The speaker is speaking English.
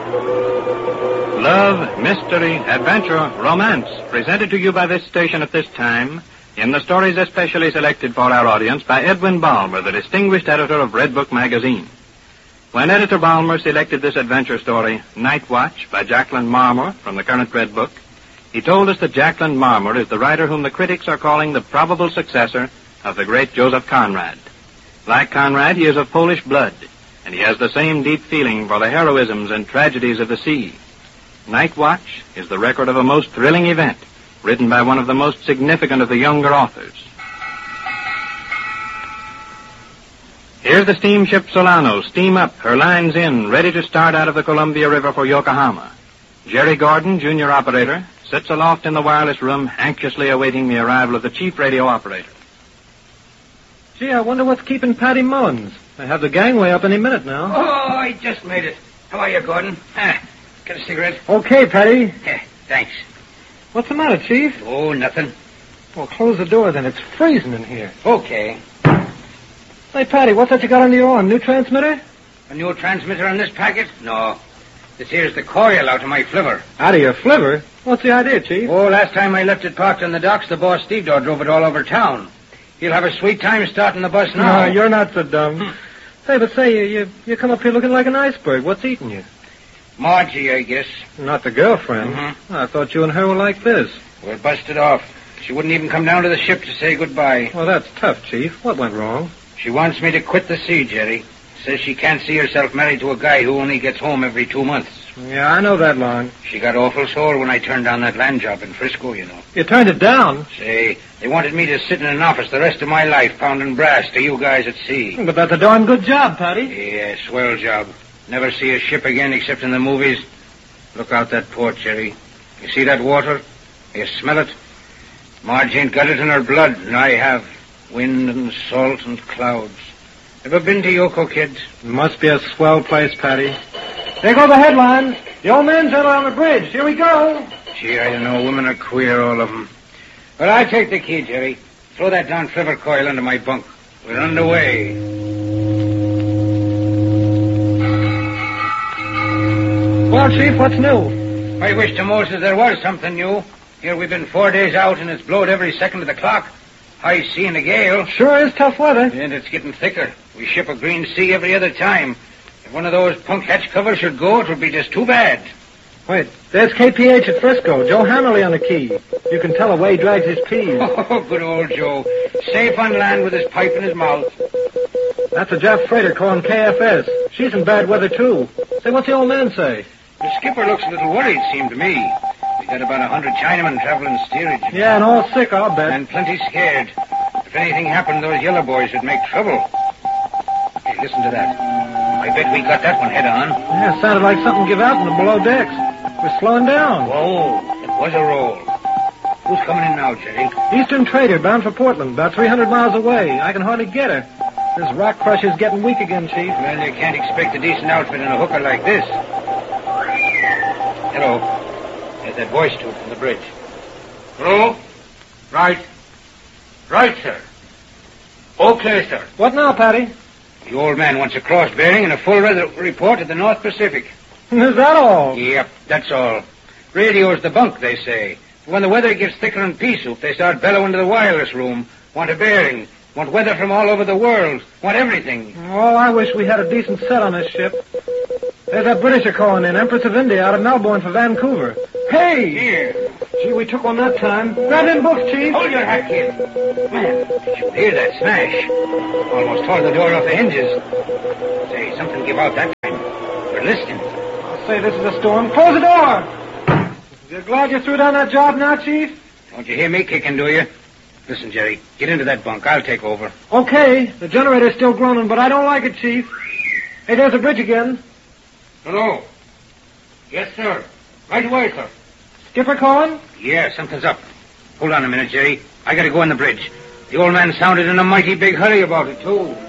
Love, mystery, adventure, romance, presented to you by this station at this time in the stories especially selected for our audience by Edwin Balmer, the distinguished editor of Red Book magazine. When Editor Balmer selected this adventure story, Night Watch, by Jacqueline Marmor from the current Red Book, he told us that Jacqueline Marmor is the writer whom the critics are calling the probable successor of the great Joseph Conrad. Like Conrad, he is of Polish blood, and he has the same deep feeling for the heroisms and tragedies of the sea. Night Watch is the record of a most thrilling event, written by one of the most significant of the younger authors. Here's the steamship Solano, steam up, her lines in, ready to start out of the Columbia River for Yokohama. Jerry Gordon, junior operator, sits aloft in the wireless room, anxiously awaiting the arrival of the chief radio operator. Gee, I wonder what's keeping Patty Mullins. They have the gangway up any minute now. Oh, I just made it. How are you, Gordon? Get a cigarette? Okay, Patty. Thanks. What's the matter, Chief? Oh, nothing. Well, close the door then. It's freezing in here. Okay. Hey, Patty, what's that you got under your arm? New transmitter? A new transmitter on this packet? No. This here's the coil out of my flivver. Out of your flivver? What's the idea, Chief? Oh, last time I left it parked on the docks, the boss stevedore drove it all over town. He'll have a sweet time starting the bus now. No, you're not so dumb. Say, you come up here looking like an iceberg. What's eating you? Margie, I guess. Not the girlfriend. Mm-hmm. I thought you and her were like this. We're busted off. She wouldn't even come down to the ship to say goodbye. Well, that's tough, Chief. What went wrong? She wants me to quit the sea, Jerry. Says she can't see herself married to a guy who only gets home every 2 months. Yeah, I know that line. She got awful sore when I turned down that land job in Frisco, you know. You turned it down? Say, they wanted me to sit in an office the rest of my life pounding brass to you guys at sea. But that's a darn good job, Patty. Yeah, swell job. Never see a ship again except in the movies. Look out that port, Jerry. You see that water? You smell it? Marge ain't got it in her blood, and I have. Wind and salt and clouds. Ever been to Yoko, kid? It must be a swell place, Patty. There go the headlines. The old man's out on the bridge. Here we go. Gee, I don't know. Women are queer, all of them. Well, I'll take the key, Jerry. Throw that down flivver coil under my bunk. We're underway. Well, Chief, what's new? I wish to Moses there was something new. Here we've been 4 days out, and it's blowed every second of the clock. High sea and a gale. Sure is tough weather. And it's getting thicker. We ship a green sea every other time. If one of those punk hatch covers should go, it would be just too bad. Wait, there's KPH at Frisco. Joe Hammerly on the key. You can tell the way he drags his peas. Oh, good old Joe. Safe on land with his pipe in his mouth. That's a Jap freighter calling KFS. She's in bad weather, too. Say, what's the old man say? The skipper looks a little worried, seemed to me. We got about 100 Chinamen traveling steerage. Yeah, and all sick, I'll bet. And plenty scared. If anything happened, those yellow boys would make trouble. Hey, listen to that. I bet we got that one head on. Yeah, it sounded like something give out in the below decks. We're slowing down. Whoa, it was a roll. Who's coming in now, Jerry? Eastern trader, bound for Portland, about 300 miles away. I can hardly get her. This rock crusher's getting weak again, Chief. Well, you can't expect a decent outfit in a hooker like this. Hello. There's that voice to it from the bridge. Hello? Right. Right, sir. Okay, sir. What now, Patty? The old man wants a cross bearing and a full weather report of the North Pacific. Is that all? Yep, that's all. Radio's the bunk, they say. When the weather gets thicker in pea soup, they start bellowing to the wireless room. Want a bearing. Want weather from all over the world. Want everything. Oh, I wish we had a decent set on this ship. There's that Britisher calling in, Empress of India, out of Melbourne for Vancouver. Hey! Here. Gee, we took one that time. Grab them books, Chief. Hold your hat, kid. Man, did you hear that smash? Almost tore the door off the hinges. Say, something give out that time. We're listening. I'll say this is a storm. Close the door! You're glad you threw down that job now, Chief? Don't you hear me kicking, do you? Listen, Jerry, get into that bunk. I'll take over. Okay. The generator's still groaning, but I don't like it, Chief. Hey, there's the bridge again. Hello. Yes, sir. Right away, sir. Skipper calling? Yeah, something's up. Hold on a minute, Jerry. I gotta go on the bridge. The old man sounded in a mighty big hurry about it, too.